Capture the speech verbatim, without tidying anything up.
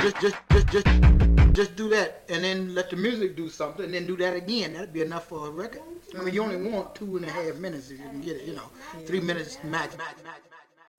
Just, just, just, just, just do that, and then let the music do something, and then do that again. That'd be enough for a record. I mean, you only want two and a half minutes if you can get it. You know, three minutes max. max, max, max.